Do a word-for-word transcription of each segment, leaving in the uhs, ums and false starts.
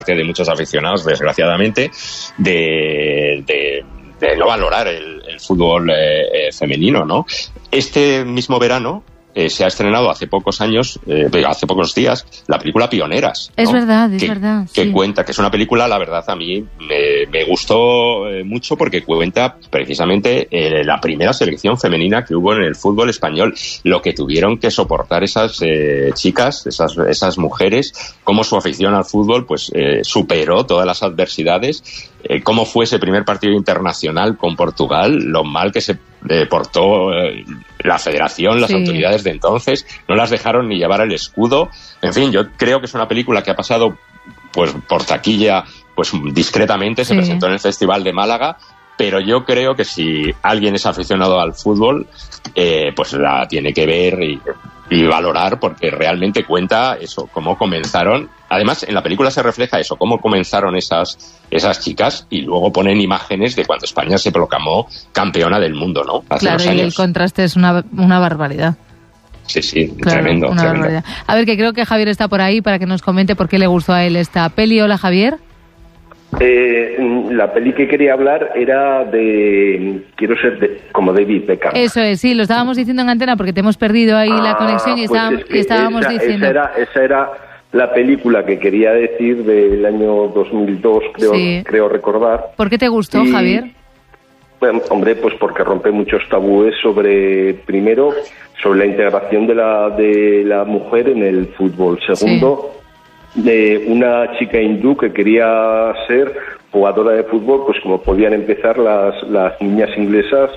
de muchos aficionados, desgraciadamente, de, de, de no valorar el, el fútbol eh, eh, femenino, ¿no? Este mismo verano eh, se ha estrenado hace pocos años, eh, hace pocos días, la película Pioneras, ¿no? Es verdad, es que, verdad. Que sí. cuenta, que es una película, la verdad, a mí me, me gustó eh, mucho porque cuenta precisamente eh, la primera selección femenina que hubo en el fútbol español, lo que tuvieron que soportar esas eh, chicas, esas, esas mujeres, cómo su afición al fútbol pues eh, superó todas las adversidades, eh, cómo fue ese primer partido internacional con Portugal, lo mal que se eh, portó eh, la federación, las sí. autoridades de entonces, no las dejaron ni llevar el escudo. En fin, yo creo que es una película que ha pasado pues por taquilla pues discretamente, se sí. presentó en el Festival de Málaga, pero yo creo que si alguien es aficionado al fútbol, eh, pues la tiene que ver y, y valorar, porque realmente cuenta eso, cómo comenzaron. Además, en la película se refleja eso, cómo comenzaron esas esas chicas, y luego ponen imágenes de cuando España se proclamó campeona del mundo, ¿no? Hace claro, unos y años. el contraste es una, una barbaridad. Sí, sí, Claro, tremendo, una tremendo. barbaridad. A ver, que creo que Javier está por ahí para que nos comente por qué le gustó a él esta peli. Hola, Javier. Eh, la peli que quería hablar era de... Quiero ser de, como David Beckham. Eso es, sí, lo estábamos diciendo en antena porque te hemos perdido ahí ah, la conexión y, pues está, es que y estábamos esa, diciendo... Esa era, esa era la película que quería decir del año dos mil dos, creo, sí. creo recordar. ¿Por qué te gustó, y, Javier? Bueno, hombre, pues porque rompe muchos tabúes sobre, primero, sobre la integración de la, de la mujer en el fútbol. Segundo, sí. de una chica hindú que quería ser jugadora de fútbol, pues como podían empezar las, las niñas inglesas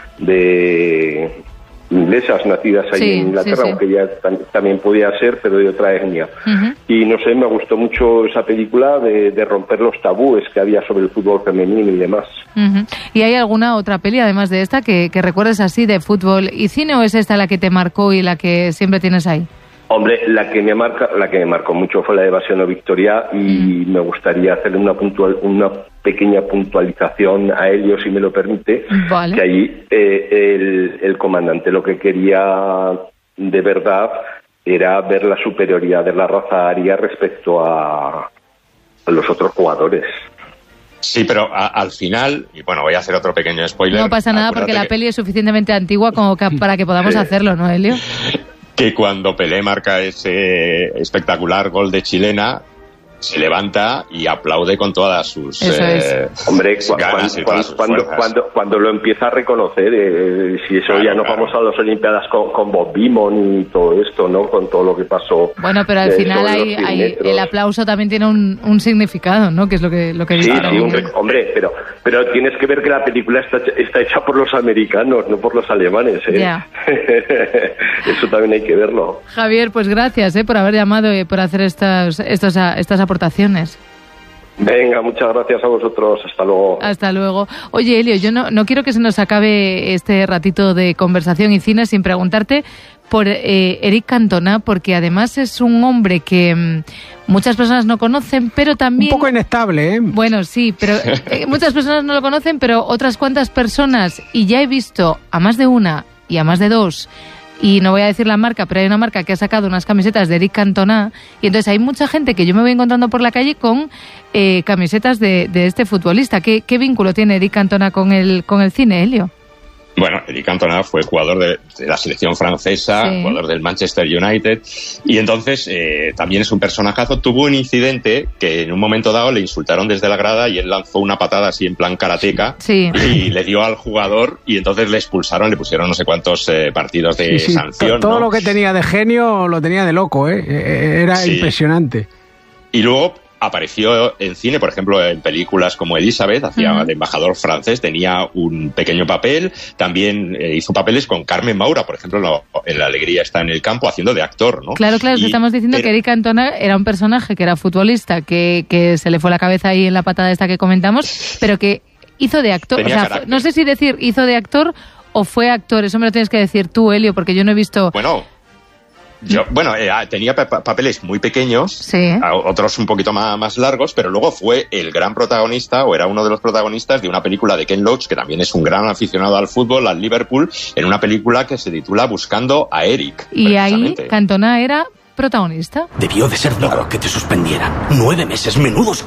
de inglesas nacidas ahí sí, en Inglaterra, sí, sí. aunque ella tam- también podía ser, pero de otra etnia. Uh-huh. Y no sé, me gustó mucho esa película de, de romper los tabúes que había sobre el fútbol femenino y demás. Uh-huh. ¿Y hay alguna otra peli, además de esta, que, que recuerdes así de fútbol y cine, o es esta la que te marcó y la que siempre tienes ahí? Hombre, la que me marca, la que me marcó mucho fue la de Evasión o Victoria, y mm. me gustaría hacerle una puntual, una pequeña puntualización a Elio, si me lo permite, vale. que allí eh, el, el comandante lo que quería de verdad era ver la superioridad de la raza aria respecto a, a los otros jugadores. Sí, pero a, al final, y bueno, voy a hacer otro pequeño spoiler. No pasa nada porque la que... peli es suficientemente antigua como que, para que podamos sí. hacerlo, ¿no, Elio? Que cuando Pelé marca ese espectacular gol de chilena, se levanta y aplaude con todas sus Eso eh, es. Hombre, sus ganas cuando, y todas sus cuando, fuerzas. cuando, cuando lo empieza a reconocer, eh, si eso claro, ya no claro. vamos a las Olimpiadas con, con Bob Beamon y todo esto, ¿no? Con todo lo que pasó. Bueno, pero al final hay, hay, el aplauso también tiene un, un significado, ¿no? Que es lo que lo que Sí, dice sí, hombre, hombre, pero pero tienes que ver que la película está, está hecha por los americanos, no por los alemanes, ¿eh? Ya. Eso también hay que verlo. Javier, pues gracias, ¿eh? Por haber llamado y por hacer estas estos, estas aportaciones. Venga, muchas gracias a vosotros. Hasta luego. Hasta luego. Oye, Elio, yo no, no quiero que se nos acabe este ratito de conversación y cine sin preguntarte por eh, Eric Cantona, porque además es un hombre que mmm, muchas personas no conocen, pero también... Un poco inestable, ¿eh? Bueno, sí, pero eh, muchas personas no lo conocen, pero otras cuantas personas, y ya he visto a más de una y a más de dos... Y no voy a decir la marca, pero hay una marca que ha sacado unas camisetas de Eric Cantona, y entonces hay mucha gente que yo me voy encontrando por la calle con eh, camisetas de, de este futbolista. ¿Qué, ¿Qué vínculo tiene Eric Cantona con el, con el cine, Elio? Bueno, Eric Cantona fue jugador de, de la selección francesa, sí. jugador del Manchester United, y entonces eh, también es un personajazo. Tuvo un incidente que en un momento dado le insultaron desde la grada y él lanzó una patada así en plan karateca sí. y le dio al jugador y entonces le expulsaron, le pusieron no sé cuántos eh, partidos de sí, sí. sanción. Todo ¿no? lo que tenía de genio lo tenía de loco, ¿eh? Era sí. impresionante. Y luego apareció en cine, por ejemplo, en películas como Elizabeth, hacía uh-huh. de embajador francés, tenía un pequeño papel, también eh, hizo papeles con Carmen Maura, por ejemplo, no, en La alegría está en el campo, haciendo de actor, ¿no? Claro, claro, y, estamos diciendo pero... que Eric Cantona era un personaje que era futbolista, que, que se le fue la cabeza ahí en la patada esta que comentamos, pero que hizo de actor, tenía o sea, no sé si decir hizo de actor o fue actor, eso me lo tienes que decir tú, Elio, porque yo no he visto... Bueno... Yo, bueno, eh, tenía pa- papeles muy pequeños, sí. otros un poquito más, más largos, pero luego fue el gran protagonista, o era uno de los protagonistas de una película de Ken Loach, que también es un gran aficionado al fútbol, al Liverpool, en una película que se titula Buscando a Eric. Y ahí Cantona era protagonista. Debió de ser duro que te suspendieran. Nueve meses, menudos